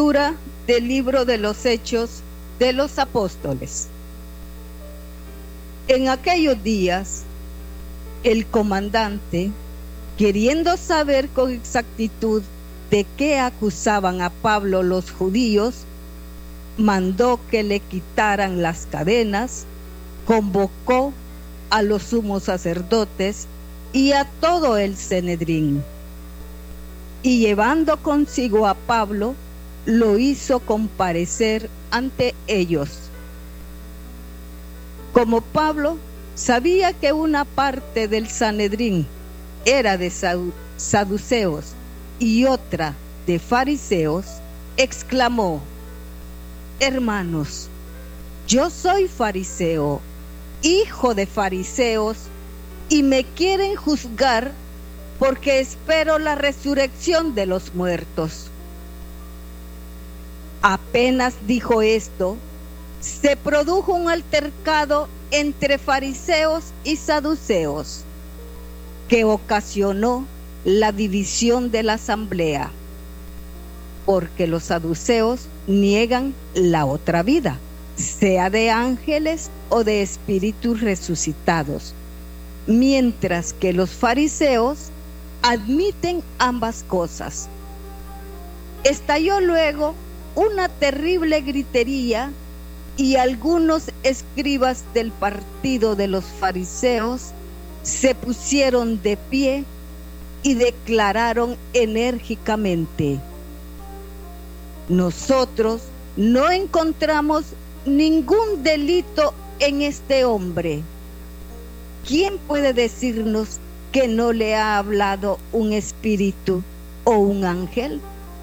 Lectura del libro de los Hechos de los Apóstoles. En aquellos días, el comandante, queriendo saber con exactitud de qué acusaban a Pablo los judíos, mandó que le quitaran las cadenas, convocó a los sumos sacerdotes y a todo el Sanedrín. Y llevando consigo a Pablo, lo hizo comparecer ante ellos. Como Pablo sabía que una parte del Sanedrín era de saduceos y otra de fariseos, exclamó: hermanos, yo soy fariseo, hijo de fariseos, y me quieren juzgar porque espero la resurrección de los muertos. Apenas dijo esto, se produjo un altercado entre fariseos y saduceos que ocasionó la división de la asamblea, porque los saduceos niegan la otra vida, sea de ángeles o de espíritus resucitados, mientras que los fariseos admiten ambas cosas. Estalló luego una terrible gritería y algunos escribas del partido de los fariseos se pusieron de pie y declararon enérgicamente: nosotros no encontramos ningún delito en este hombre. ¿Quién puede decirnos que no le ha hablado un espíritu o un ángel?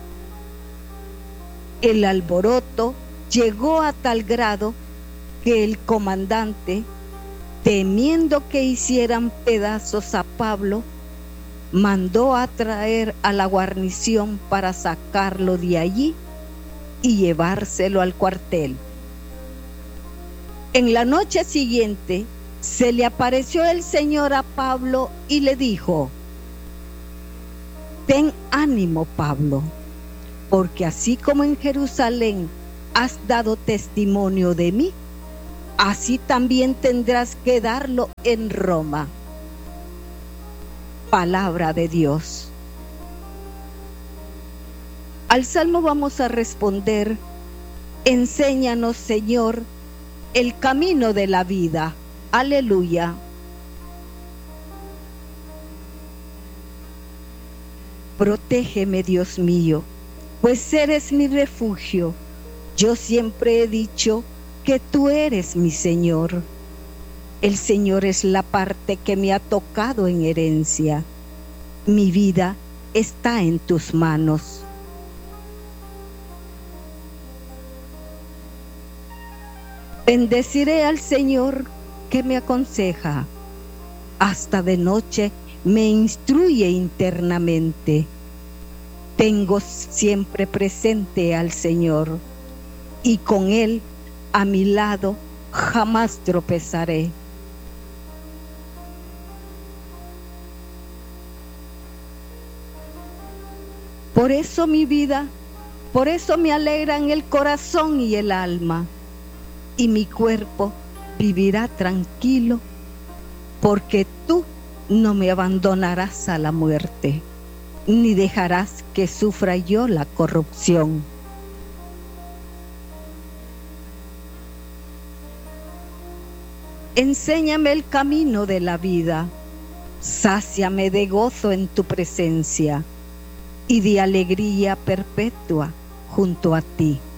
El alboroto llegó a tal grado que el comandante, temiendo que hicieran pedazos a Pablo, mandó a traer a la guarnición para sacarlo de allí y llevárselo al cuartel. En la noche siguiente se le apareció el Señor a Pablo y le dijo: ten ánimo, Pablo, porque así como en Jerusalén has dado testimonio de mí, así también tendrás que darlo en Roma. Palabra de Dios. Al salmo vamos a responder: enséñanos, Señor, el camino de la vida. Aleluya. Protégeme, Dios mío, pues eres mi refugio. Yo siempre he dicho que tú eres mi Señor. El Señor es la parte que me ha tocado en herencia. Mi vida está en tus manos. Bendeciré al Señor que me aconseja. Hasta de noche me instruye internamente. Tengo siempre presente al Señor, y con Él a mi lado jamás tropezaré. Por eso mi vida, por eso me alegran el corazón y el alma, y mi cuerpo vivirá tranquilo, porque tú no me abandonarás a la muerte, ni dejarás que sufra yo la corrupción. Enséñame el camino de la vida, sáciame de gozo en tu presencia y de alegría perpetua junto a ti.